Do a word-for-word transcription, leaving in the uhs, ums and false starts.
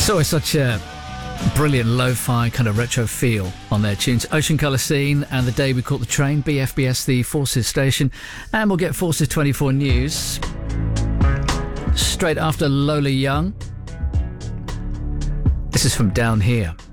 It's always such a brilliant lo-fi kind of retro feel on their tunes. Ocean Colour Scene and The Day We Caught the Train, B F B S, the Forces station. And we'll get Forces twenty-four News straight after Lola Young. This is from Down Here.